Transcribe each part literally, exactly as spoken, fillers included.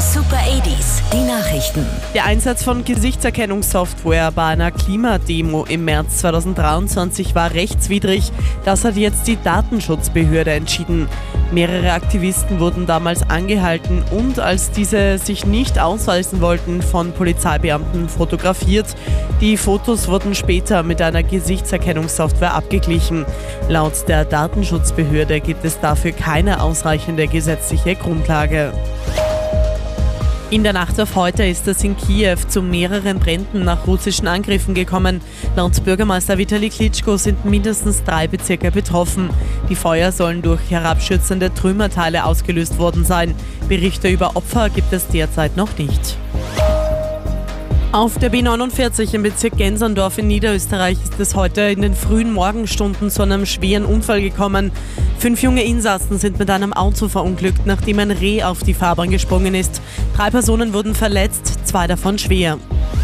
Super achtziger, die Nachrichten. Der Einsatz von Gesichtserkennungssoftware bei einer Klimademo im März zweitausenddreiundzwanzig war rechtswidrig. Das hat jetzt die Datenschutzbehörde entschieden. Mehrere Aktivisten wurden damals angehalten und, als diese sich nicht ausweisen wollten, von Polizeibeamten fotografiert. Die Fotos wurden später mit einer Gesichtserkennungssoftware abgeglichen. Laut der Datenschutzbehörde gibt es dafür keine ausreichende gesetzliche Grundlage. In der Nacht auf heute ist es in Kiew zu mehreren Bränden nach russischen Angriffen gekommen. Laut Bürgermeister Vitali Klitschko sind mindestens drei Bezirke betroffen. Die Feuer sollen durch herabschützende Trümmerteile ausgelöst worden sein. Berichte über Opfer gibt es derzeit noch nicht. Auf der B neunundvierzig im Bezirk Genserndorf in Niederösterreich ist es heute in den frühen Morgenstunden zu einem schweren Unfall gekommen. Fünf junge Insassen sind mit einem Auto verunglückt, nachdem ein Reh auf die Fahrbahn gesprungen ist. Drei Personen wurden verletzt, zwei davon schwer.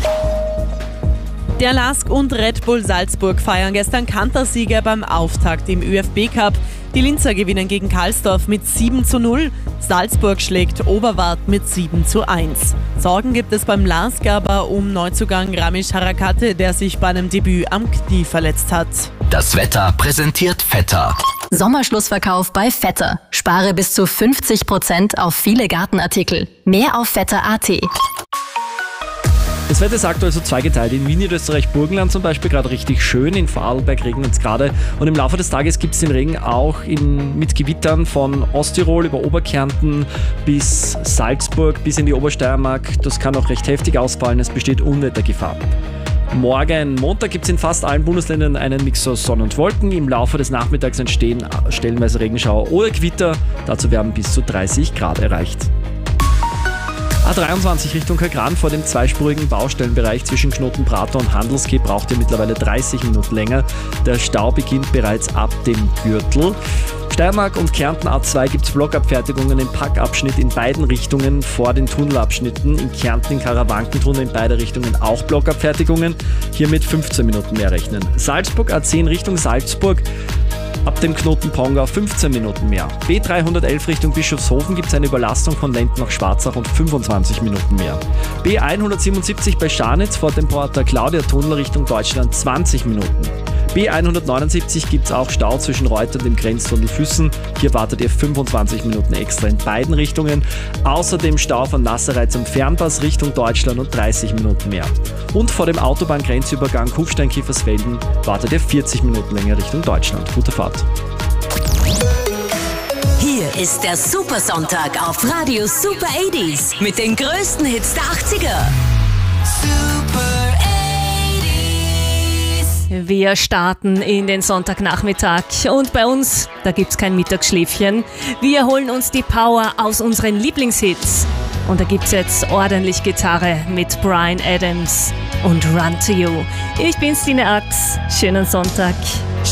Der LASK und Red Bull Salzburg feiern gestern Kantersieger beim Auftakt im ÖFB-Cup. Die Linzer gewinnen gegen Karlsdorf mit sieben zu null. Salzburg schlägt Oberwart mit sieben zu eins. Sorgen gibt es beim LASK aber um Neuzugang Ramesh Harakate, der sich bei einem Debüt am Knie verletzt hat. Das Wetter präsentiert Vetter. Sommerschlussverkauf bei Vetter. Spare bis zu fünfzig Prozent auf viele Gartenartikel. Mehr auf vetter punkt at. Das Wetter ist aktuell so zweigeteilt. In Wien, Niederösterreich, Burgenland zum Beispiel gerade richtig schön. In Vorarlberg regnet es gerade. Und im Laufe des Tages gibt es den Regen auch in, mit Gewittern von Osttirol über Oberkärnten bis Salzburg bis in die Obersteiermark. Das kann auch recht heftig ausfallen. Es besteht Unwettergefahr. Morgen Montag gibt es in fast allen Bundesländern einen Mix aus Sonne und Wolken. Im Laufe des Nachmittags entstehen stellenweise Regenschauer oder Gewitter. Dazu werden bis zu dreißig Grad erreicht. A dreiundzwanzig Richtung Kagran vor dem zweispurigen Baustellenbereich zwischen Knoten-Prater und Handelsquai braucht ihr mittlerweile dreißig Minuten länger. Der Stau beginnt bereits ab dem Gürtel. Steiermark und Kärnten A zwei gibt es Blockabfertigungen im Packabschnitt in beiden Richtungen vor den Tunnelabschnitten. In Kärnten, in Karawankentunnel in beide Richtungen auch Blockabfertigungen. Hier mit fünfzehn Minuten mehr rechnen. Salzburg A zehn Richtung Salzburg. Ab dem Knoten Pongau fünfzehn Minuten mehr. B dreihundertelf Richtung Bischofshofen gibt es eine Überlastung von Lent nach Schwarzach und fünfundzwanzig Minuten mehr. B hundertsiebenundsiebzig bei Scharnitz vor dem Porta Claudia Tunnel Richtung Deutschland zwanzig Minuten. B hundertneunundsiebzig gibt es auch Stau zwischen Reuth und dem Grenztunnel Füssen. Hier wartet ihr fünfundzwanzig Minuten extra in beiden Richtungen. Außerdem Stau von Nasserei zum Fernpass Richtung Deutschland und dreißig Minuten mehr. Und vor dem Autobahngrenzübergang Kufstein-Kiefersfelden wartet ihr vierzig Minuten länger Richtung Deutschland. Gute Fahrt. Hier ist der Supersonntag auf Radio Super achtziger mit den größten Hits der achtziger. Super Wir starten in den Sonntagnachmittag und bei uns, da gibt's kein Mittagsschläfchen. Wir holen uns die Power aus unseren Lieblingshits. Und da gibt's jetzt ordentlich Gitarre mit Bryan Adams und Run to You. Ich bin Stine Ax. Schönen Sonntag.